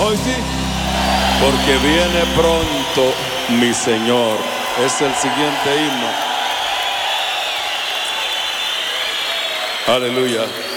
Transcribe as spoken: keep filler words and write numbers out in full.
Hoy sí. Porque viene pronto mi Señor. Es el siguiente himno. Aleluya.